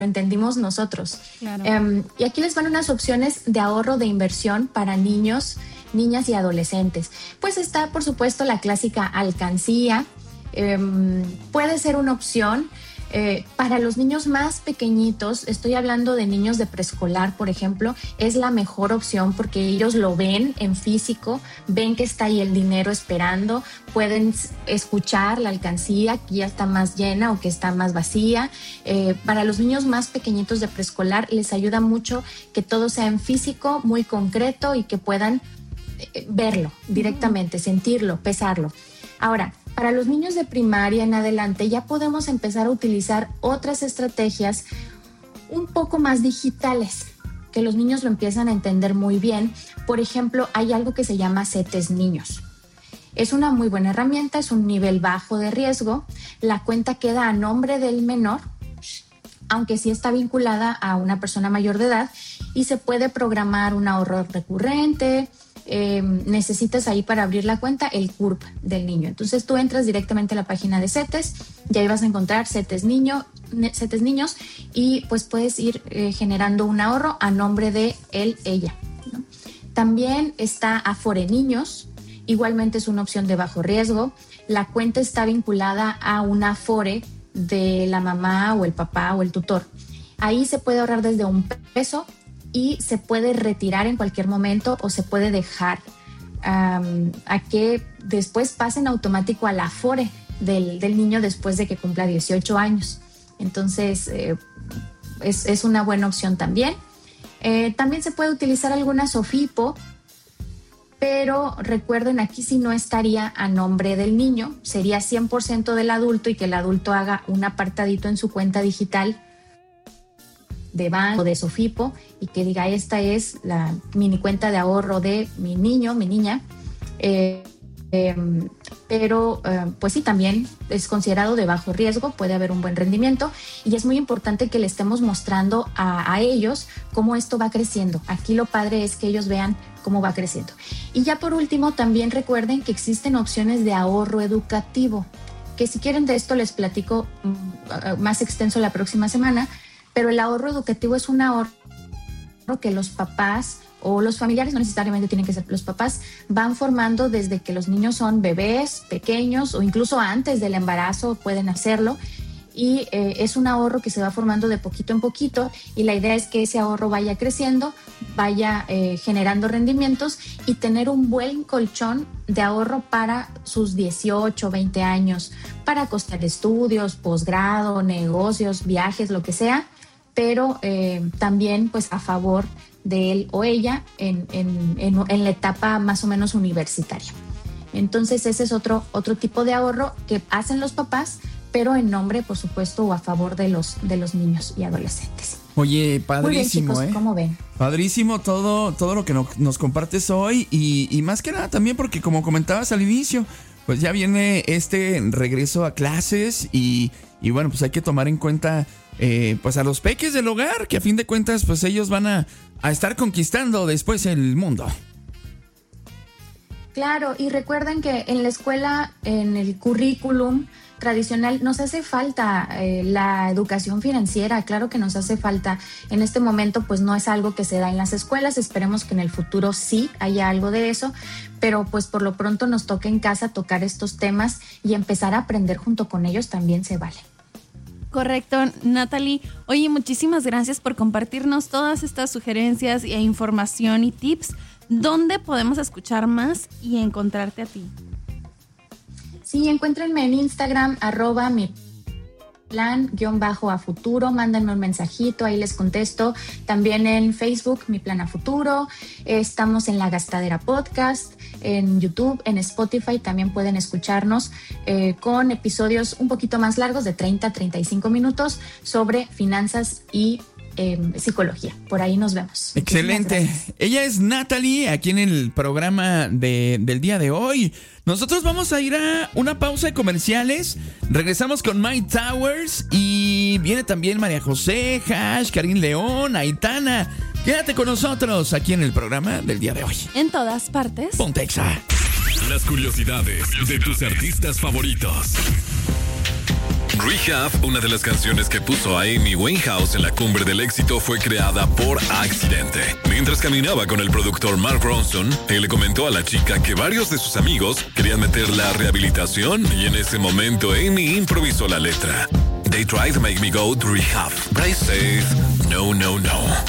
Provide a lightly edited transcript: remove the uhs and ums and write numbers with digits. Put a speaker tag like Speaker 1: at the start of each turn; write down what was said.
Speaker 1: entendimos nosotros.
Speaker 2: Claro.
Speaker 1: Y aquí les van unas opciones de ahorro de inversión para niños, niñas y adolescentes. Pues está, por supuesto, la clásica alcancía. Puede ser una opción. Para los niños más pequeñitos, estoy hablando de niños de preescolar, por ejemplo, es la mejor opción porque ellos lo ven en físico, ven que está ahí el dinero esperando, pueden escuchar la alcancía que ya está más llena o que está más vacía. Para los niños más pequeñitos de preescolar les ayuda mucho que todo sea en físico, muy concreto y que puedan verlo directamente, sentirlo, pesarlo. Ahora, para los niños de primaria en adelante ya podemos empezar a utilizar otras estrategias un poco más digitales, que los niños lo empiezan a entender muy bien. Por ejemplo, hay algo que se llama CETES Niños. Es una muy buena herramienta, es un nivel bajo de riesgo. La cuenta queda a nombre del menor, aunque sí está vinculada a una persona mayor de edad, y se puede programar un ahorro recurrente. Necesitas ahí para abrir la cuenta el CURP del niño. Entonces tú entras directamente a la página de CETES y ahí vas a encontrar CETES Niños y pues puedes ir generando un ahorro a nombre de él, ella, ¿no? También está Afore Niños, igualmente es una opción de bajo riesgo. La cuenta está vinculada a un Afore de la mamá o el papá o el tutor. Ahí se puede ahorrar desde $1 y se puede retirar en cualquier momento o se puede dejar a que después pasen automático al Afore del niño después de que cumpla 18 años. Entonces, es una buena opción también. También se puede utilizar alguna SOFIPO, pero recuerden, aquí sí no estaría a nombre del niño, sería 100% del adulto y que el adulto haga un apartadito en su cuenta digital de banco, de SOFIPO, y que diga, esta es la mini cuenta de ahorro de mi niño, mi niña. Pero pues sí, también es considerado de bajo riesgo, puede haber un buen rendimiento y es muy importante que le estemos mostrando a ellos cómo esto va creciendo. Aquí lo padre es que ellos vean cómo va creciendo. Y ya por último, también recuerden que existen opciones de ahorro educativo, que si quieren de esto les platico más extenso la próxima semana. Pero el ahorro educativo es un ahorro que los papás o los familiares, no necesariamente tienen que ser los papás, van formando desde que los niños son bebés, pequeños o incluso antes del embarazo pueden hacerlo. Y es un ahorro que se va formando de poquito en poquito y la idea es que ese ahorro vaya creciendo, vaya generando rendimientos y tener un buen colchón de ahorro para sus 18, 20 años, para costear estudios, posgrado, negocios, viajes, lo que sea, pero también pues a favor de él o ella en la etapa más o menos universitaria. Entonces ese es otro tipo de ahorro que hacen los papás, pero en nombre, por supuesto, o a favor de los niños y adolescentes.
Speaker 3: Oye, padrísimo,
Speaker 1: muy bien, chicos, ¿cómo ven?
Speaker 3: Padrísimo todo lo que nos compartes hoy y más que nada también porque como comentabas al inicio, pues ya viene este regreso a clases y bueno, pues hay que tomar en cuenta pues a los peques del hogar, que a fin de cuentas pues ellos van a estar conquistando después el mundo.
Speaker 1: Claro, y recuerden que en la escuela, en el currículum tradicional, nos hace falta la educación financiera, claro que nos hace falta. En este momento pues no es algo que se da en las escuelas, esperemos que en el futuro sí haya algo de eso, pero pues por lo pronto nos toca en casa tocar estos temas y empezar a aprender junto con ellos también se vale.
Speaker 2: Correcto, Natalie. Oye, muchísimas gracias por compartirnos todas estas sugerencias e información y tips. ¿Dónde podemos escuchar más y encontrarte a ti?
Speaker 1: Sí, encuéntrenme en Instagram, @mi plan-a futuro, mándenme un mensajito, ahí les contesto. También en Facebook, Mi Plan a Futuro. Estamos en La Gastadera Podcast, en YouTube, en Spotify, también pueden escucharnos con episodios un poquito más largos de 30 a 35 minutos sobre finanzas y psicología. Por ahí nos vemos.
Speaker 3: Excelente. Ella es Natalie, aquí en el programa del día de hoy. Nosotros vamos a ir a una pausa de comerciales. Regresamos con Mike Towers y viene también María José, Hash, Karim León, Aitana. Quédate con nosotros aquí en el programa del día de hoy.
Speaker 2: En todas partes.
Speaker 3: Pontexa.
Speaker 4: Las curiosidades de tus artistas favoritos. Rehab, una de las canciones que puso a Amy Winehouse en la cumbre del éxito, fue creada por accidente. Mientras caminaba con el productor Mark Ronson, él le comentó a la chica que varios de sus amigos querían meterla a rehabilitación y en ese momento Amy improvisó la letra. They tried to make me go to rehab, but I said, no, no, no.